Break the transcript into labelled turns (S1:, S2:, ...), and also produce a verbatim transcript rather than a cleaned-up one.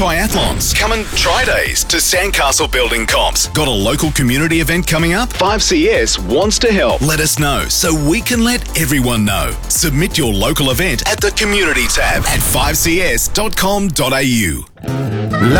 S1: triathlons. Come and try days to Sandcastle Building Comps. Got a local community event coming up? five C S wants to help. Let us know so we can let everyone know. Submit your local event at the community tab at five c s dot com dot a u.